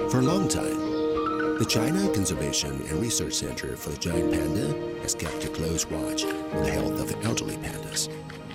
For a long time, the China Conservation and Research Center for the Giant Panda has kept a close watch on the health of the elderly pandas.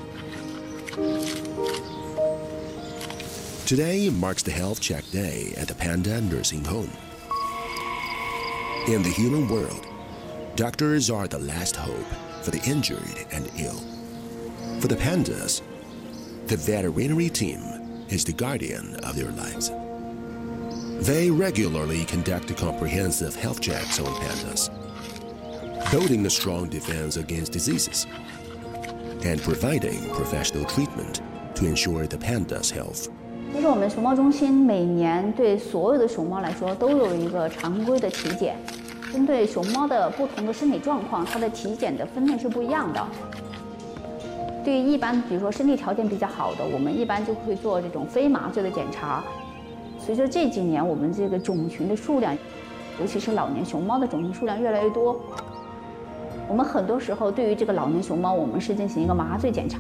Today marks the Health Check Day at the Panda Nursing Home. In the human world, doctors are the last hope for the injured and ill. For the pandas, the veterinary team is the guardian of their lives. They regularly conduct comprehensive health checks on pandas, building a strong defense against diseases and providing professional treatment to ensure the panda's health. 其实我们熊猫中心每年对所有的熊猫来说都有一个常规的体检，针对熊猫的不同的身体状况，它的体检的分类是不一样的。对于一般比如说身体条件比较好的，我们一般就会做这种非麻醉的检查。随着这几年我们这个种群的数量，尤其是老年熊猫的种群数量越来越多，我们很多时候对于这个老年熊猫，我们是进行一个麻醉检查。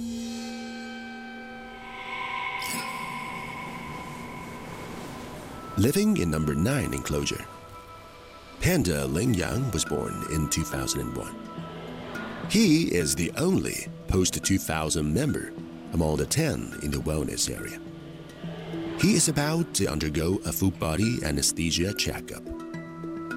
Living in number 9 enclosure, Panda Ling Yang was born in 2001. He is the only post-2000 member among the 10 in the wellness area. He is about to undergo a full-body anesthesia checkup.